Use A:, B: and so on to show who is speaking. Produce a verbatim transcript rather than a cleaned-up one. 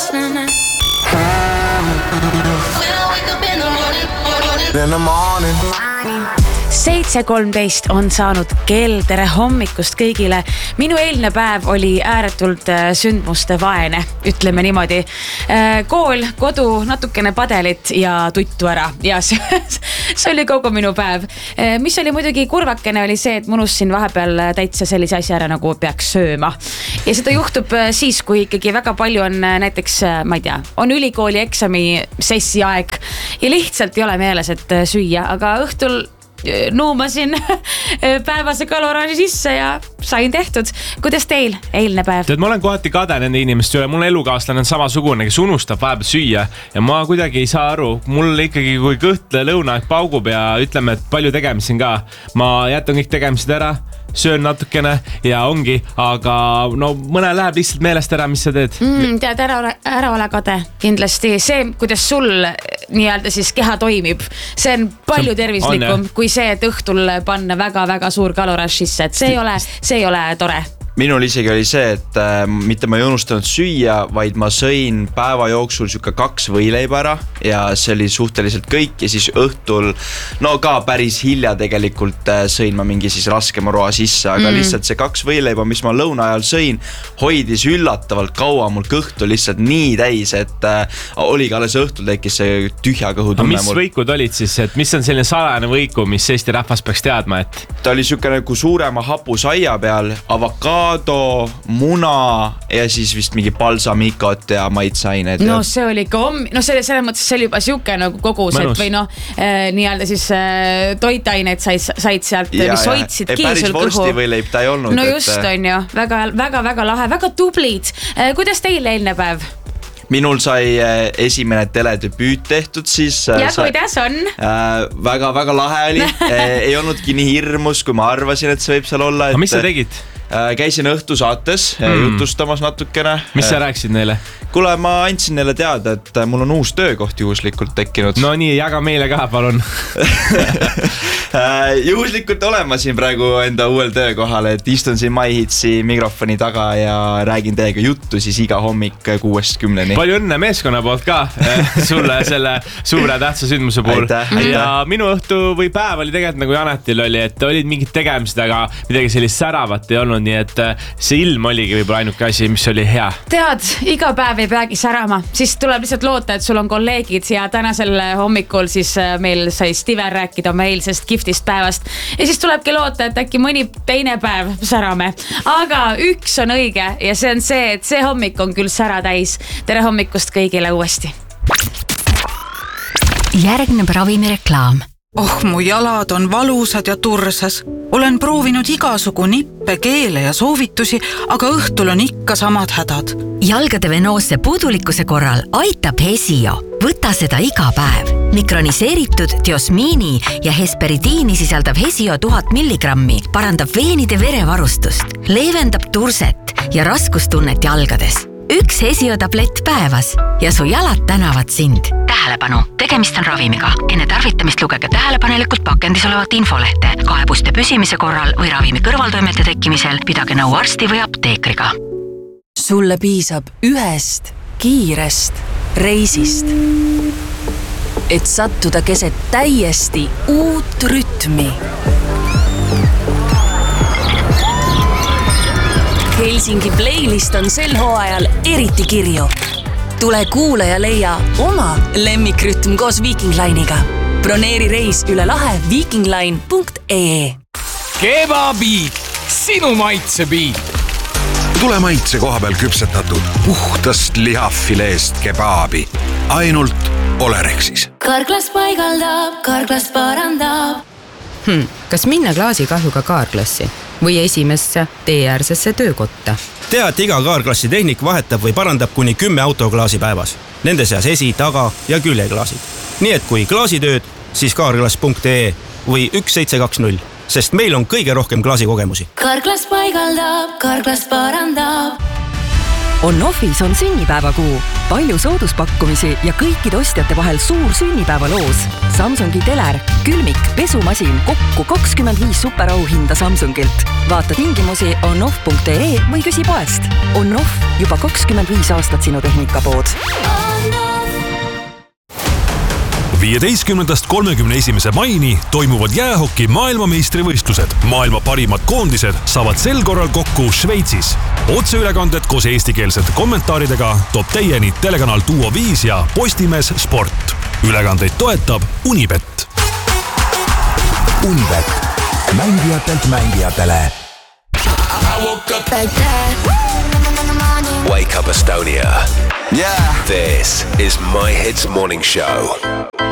A: In the morning.
B: seitse kolmteist on saanud kell, tere hommikust kõigile. Minu eilne päev oli ääretult sündmuste vaene, ütleme niimoodi. Kool, kodu, natukene padelit ja tuttu ära. Ja see, see oli kogu minu päev. Mis oli muidugi kurvakene oli see, et munusin vahepeal täitsa sellise asja ära, nagu peaks sööma. Ja seda juhtub siis, kui ikkagi väga palju on näiteks, ma ei tea, on ülikooli eksami sessi aeg ja lihtsalt ei ole meeles, et süüa, aga õhtul nuumasin päevase kaloraaži sisse ja sain tehtud. Kuidas teil eilne päev?
C: Tead, ma olen kohati kade nende inimeste üle. Mul elukaaslane on samasugune, kes unustab vahepeal süüa ja ma kuidagi ei saa aru. Mul ikkagi, kui kõht lõunaaeg paugub ja ütleme, et palju tegemisin ka. Ma jätan kõik tegemisid ära, söön natukene ja ongi, aga no mõne läheb lihtsalt meelest ära, mis sa teed.
B: Mm, tead, ära, ära ole kade. Kindlasti see, kuidas sul nii-öelda siis keha toimib, see on palju tervislikum kui see, et õhtul panna väga-väga suur kaloraaž sisse, et see ei ole, see ei ole tore.
D: Minul isegi oli see, et äh, mitte ma ei unustanud süüa, vaid ma sõin päeva jooksul süka kaks võileiba ära ja see oli suhteliselt kõik ja siis õhtul, no ka päris hilja tegelikult äh, sõin ma mingi siis raskema roa sisse, aga mm. lihtsalt see kaks võileiba, mis ma lõuna ajal sõin, hoidis üllatavalt kaua mul kõhtu lihtsalt nii täis, et äh, oligi alles õhtul tekkis see tühja kõhu tunne.
C: Mis võikud olid siis, et mis on selline salajane võiku, mis Eesti rahvas peaks teadma, et?
D: Ta oli süka nagu suurema hapusaia peal, avakaado, muna ja siis vist mingi balsamikot ja maitseained.
B: No see oli ikka om... No selle, selle mõttes see oli juba siuke nagu kogused või noh, äh, nii-öelda siis äh, toitaineid said, said sealt, ja, mis hoidsid kiisul kõhu.
D: Päris vorsti võileib ta ei olnud.
B: No just et... on ju, väga, väga, väga lahe, väga tublid. Äh, kuidas teil eilne päev?
D: Minul sai esimene teledebüüt tehtud siis.
B: Ja
D: sai,
B: kuidas on?
D: Äh, väga, väga lahe oli. Ei olnudki nii hirmus, kui ma arvasin, et see võib seal olla. Et,
C: aga mis sa tegid?
D: Käisin õhtu saates mm. jutustamas natukene.
C: Mis sa rääkisid neile?
D: Kuule, ma andsin neile teada, et mul on uus töökoht juhuslikult tekkinud.
C: No nii, jaga meile ka, palun.
D: Juhuslikult olen ma siin praegu enda uuel töökohal, et istun siin MyHitsi mikrofoni taga ja räägin teiega juttu siis iga hommik kuuest kümneni.
C: Palju õnne meeskonna poolt ka sulle selle suure tähtsa sündmuse puhul.
D: Aitäh, aitäh.
C: Ja minu õhtu või päev oli tegelikult nagu Janetil oli, et olid mingid tegemised, aga midagi sellist säravat ei olnud. Nii et see ilm oligi võib-olla ainuke asi, mis oli hea.
B: Tead, iga päev ei peagi särama, siis tuleb lihtsalt loota, et sul on kolleegid ja tänasel hommikul siis meil sai Stiver rääkida oma eilsest giftist päevast ja siis tulebki loota, et äkki mõni teine päev särame. Aga üks on õige ja see on see, et see hommik on küll sära täis. Tere hommikust kõigile uuesti.
E: Järgneb ravimireklaam.
F: Oh, mu jalad on valusad ja tursas. Olen proovinud igasugu nippe, keele ja soovitusi, aga õhtul on ikka samad hädad.
E: Jalgade venoosse puudulikkuse korral aitab Hesio. Võta seda iga päev. Mikroniseeritud diosmiini ja hesperidiini sisaldav Hesio tuhat milligrammi parandab veenide verevarustust, leevendab turset ja raskustunnet jalgades. Üks Hesio tablett päevas ja su jalad tänavad sind. Tähelepanu, tegemist on ravimiga. Enne tarvitamist lugege tähelepanelikult pakendis olevat infolehte. Kaebuste püsimise korral või ravimi kõrvaltoimete tekkimisel pidage nõu arsti või apteekriga.
G: Sulle piisab ühest kiirest reisist, et sattuda keset täiesti uut rütmi. Helsingi playlist on sel hooajal eriti kirju. Tule kuule ja leia oma lemmikrütm koos Viking Line'iga. Broneeri reis üle lahe vikingline punkt ee.
H: Kebabiit, sinu maitsebiit.
I: Tule maitse koha peal küpsetatud puhtast lihafileest kebaabi. Ainult Olerexis.
J: Karklas paigaldab, Karklas parandab.
K: Hmm, kas minna klaasi kahjuga kaarklassi või esimesse teeäärsesse töökotta?
L: Tea, et iga kaarklassi tehnik vahetab või parandab kuni kümme autoklaasi päevas. Nende seas esi, taga ja küljeklaasid. Nii et kui klaasitööd, siis kaarklass punkt ee või üks seitse kaks null, sest meil on kõige rohkem klaasikogemusi.
J: Karklas paigaldab, Karklas parandab.
M: On-Offis on sünnipäevakuu. Palju sooduspakkumisi ja kõikide ostjate vahel suur sünnipäevaloos. Samsungi teler, külmik, pesumasin, kokku kakskümmend viis superauhinda Samsungilt. Vaata tingimusi onoff punkt ee või küsi poest. On-Off, juba kakskümmend viis aastat sinu tehnikapood.
N: viieteistkümnendast kolmekümne esimese maini toimuvad jäähoki maailmameistrivõistlused. Maailma parimad koondised saavad sel korral kokku Šveitsis. Otseülekanded koos eestikeelsete kommentaaridega toob teieni telekanal Duo viis ja Postimees Sport. Ülekandeid toetab Unibet.
O: Unibet. Mängijatelt mängijatele.
P: Wake up Estonia. Yeah. This is My Hits Morning Show.